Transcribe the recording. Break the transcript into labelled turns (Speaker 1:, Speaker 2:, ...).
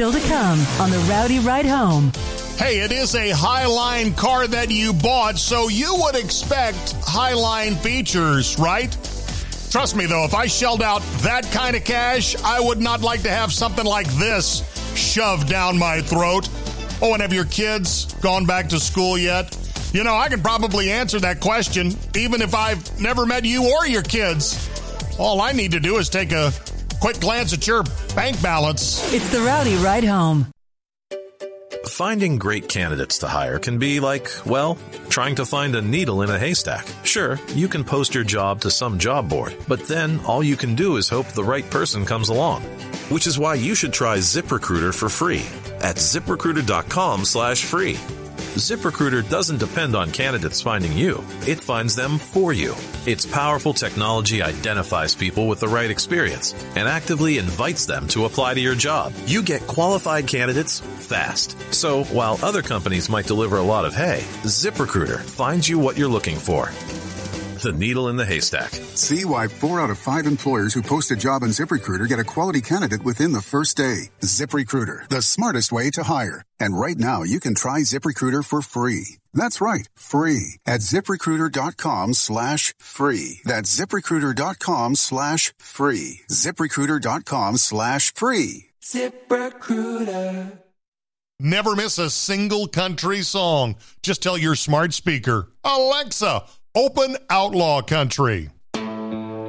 Speaker 1: Still to come on the Rowdy Ride Home.
Speaker 2: Hey, it is a Highline car that you bought, so you would expect Highline features, right? Trust me, though, if I shelled out that kind of cash, I would not like to have something like this shoved down my throat. Oh, and have your kids gone back to school yet? You know, I can probably answer that question, even if I've never met you or your kids. All I need to do is take a quick glance at your bank balance.
Speaker 1: It's the Rowdy Ride Home.
Speaker 3: Finding great candidates to hire can be like, well, trying to find a needle in a haystack. Sure, you can post your job to some job board, but then all you can do is hope the right person comes along. Which is why you should try ZipRecruiter for free at ZipRecruiter.com/free. ZipRecruiter doesn't depend on candidates finding you. It finds them for you. Its powerful technology identifies people with the right experience and actively invites them to apply to your job. You get qualified candidates fast. So while other companies might deliver a lot of hay, ZipRecruiter finds you what you're looking for. The needle in the haystack.
Speaker 4: See why 4 out of 5 employers who post a job on ZipRecruiter get a quality candidate within the first day. ZipRecruiter, the smartest way to hire. And right now, you can try ZipRecruiter for free. That's right, free at ZipRecruiter.com/free. That's ZipRecruiter.com/free. ZipRecruiter.com/free.
Speaker 5: ZipRecruiter.
Speaker 2: Never miss a single country song. Just tell your smart speaker, Alexa, open Outlaw Country.